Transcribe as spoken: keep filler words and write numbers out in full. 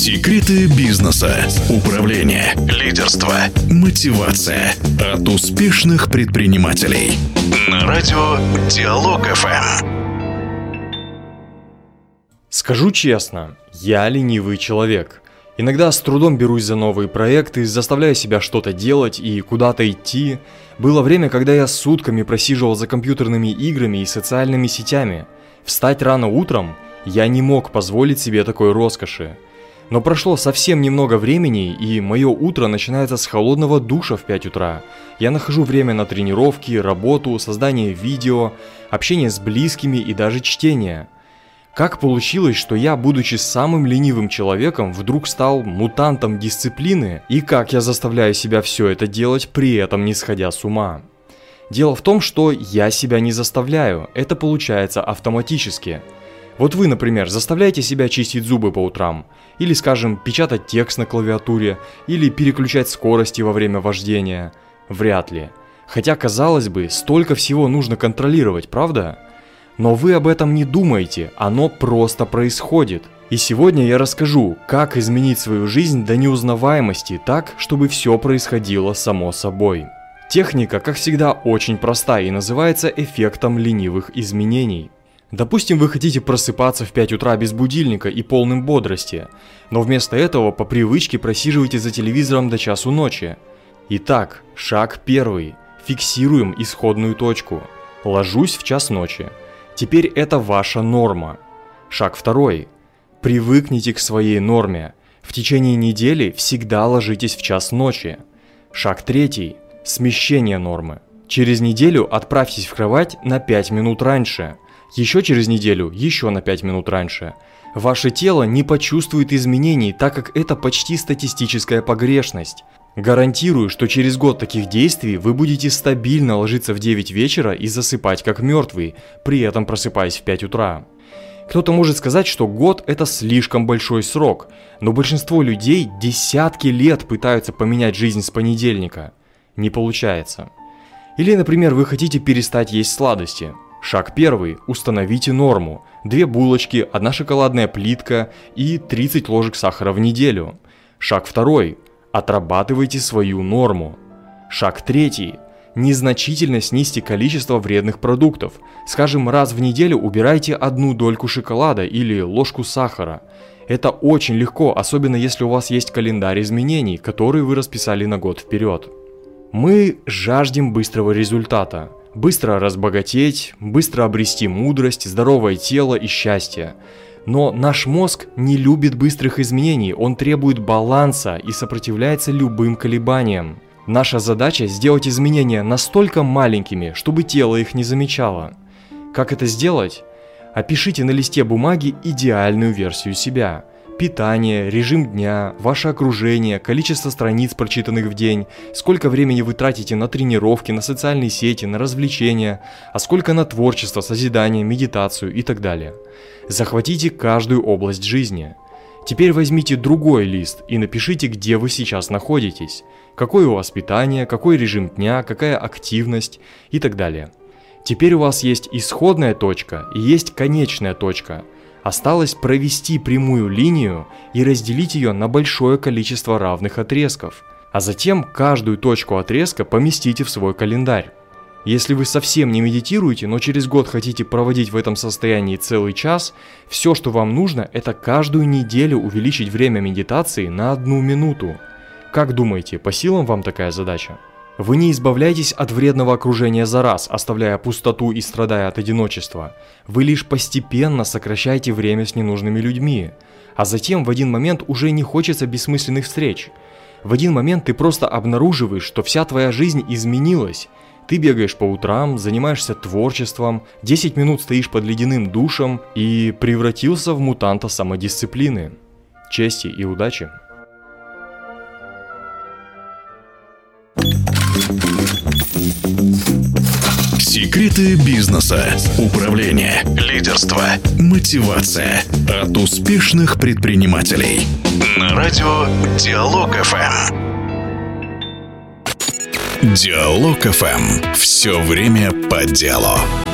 Секреты бизнеса, управления, лидерства, мотивация от успешных предпринимателей. На радио Диалог эф эм. Скажу честно, я ленивый человек. Иногда с трудом берусь за новые проекты, заставляю себя что-то делать и куда-то идти. Было время, когда я сутками просиживал за компьютерными играми и социальными сетями. Встать рано утром я не мог позволить себе такой роскоши. Но прошло совсем немного времени, и мое утро начинается с холодного душа в пять утра. Я нахожу время на тренировки, работу, создание видео, общение с близкими и даже чтение. Как получилось, что я, будучи самым ленивым человеком, вдруг стал мутантом дисциплины, и как я заставляю себя все это делать, при этом не сходя с ума? Дело в том, что я себя не заставляю, это получается автоматически. Вот вы, например, заставляете себя чистить зубы по утрам, или, скажем, печатать текст на клавиатуре, или переключать скорости во время вождения. Вряд ли. Хотя, казалось бы, столько всего нужно контролировать, правда? Но вы об этом не думаете, оно просто происходит. И сегодня я расскажу, как изменить свою жизнь до неузнаваемости так, чтобы все происходило само собой. Техника, как всегда, очень проста и называется эффектом ленивых изменений. Допустим, вы хотите просыпаться в пять утра без будильника и полным бодрости, но вместо этого по привычке просиживаете за телевизором до часу ночи. Итак, шаг первый. Фиксируем исходную точку. Ложусь в час ночи. Теперь это ваша норма. Шаг второй. Привыкните к своей норме. В течение недели всегда ложитесь в час ночи. Шаг третий. Смещение нормы. Через неделю отправьтесь в кровать на пять минут раньше. Еще через неделю еще на пять минут раньше. Ваше тело не почувствует изменений, так как это почти статистическая погрешность. Гарантирую, что через год таких действий вы будете стабильно ложиться в девять вечера и засыпать как мертвый, при этом просыпаясь в пять утра. Кто-то может сказать, что год – это слишком большой срок, но большинство людей десятки лет пытаются поменять жизнь с понедельника. Не получается. Или, например, вы хотите перестать есть сладости. Шаг первый. Установите норму. Две булочки, одна шоколадная плитка и тридцать ложек сахара в неделю. Шаг второй. Отрабатывайте свою норму. Шаг третий. Незначительно снизьте количество вредных продуктов. Скажем, раз в неделю убирайте одну дольку шоколада или ложку сахара. Это очень легко, особенно если у вас есть календарь изменений, который вы расписали на год вперед. Мы жаждем быстрого результата. Быстро разбогатеть, быстро обрести мудрость, здоровое тело и счастье. Но наш мозг не любит быстрых изменений, он требует баланса и сопротивляется любым колебаниям. Наша задача сделать изменения настолько маленькими, чтобы тело их не замечало. Как это сделать? Опишите на листе бумаги идеальную версию себя. Питание, режим дня, ваше окружение, количество страниц, прочитанных в день, сколько времени вы тратите на тренировки, на социальные сети, на развлечения, а сколько на творчество, созидание, медитацию и так далее. Захватите каждую область жизни. Теперь возьмите другой лист и напишите, где вы сейчас находитесь, какое у вас питание, какой режим дня, какая активность и так далее. Теперь у вас есть исходная точка и есть конечная точка. Осталось провести прямую линию и разделить ее на большое количество равных отрезков, а затем каждую точку отрезка поместите в свой календарь. Если вы совсем не медитируете, но через год хотите проводить в этом состоянии целый час, все, что вам нужно, это каждую неделю увеличить время медитации на одну минуту. Как думаете, по силам вам такая задача? Вы не избавляетесь от вредного окружения за раз, оставляя пустоту и страдая от одиночества. Вы лишь постепенно сокращаете время с ненужными людьми. А затем в один момент уже не хочется бессмысленных встреч. В один момент ты просто обнаруживаешь, что вся твоя жизнь изменилась. Ты бегаешь по утрам, занимаешься творчеством, десять минут стоишь под ледяным душем и превратился в мутанта самодисциплины. Чести и удачи! Секреты бизнеса, управления, лидерства, мотивация от успешных предпринимателей. На радио Диалог эф эм. Диалог эф эм. Все время по делу.